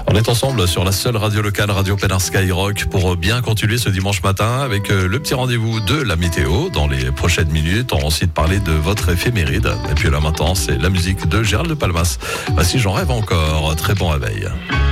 On est ensemble sur la seule radio locale, Radio Pénard Skyrock, pour bien continuer ce dimanche matin avec le petit rendez-vous de la météo. Dans les prochaines minutes, on va aussi parler de votre éphéméride. Et puis là maintenant, c'est la musique de Gérald de Palmas. Voici J'en rêve encore. Très bon réveil.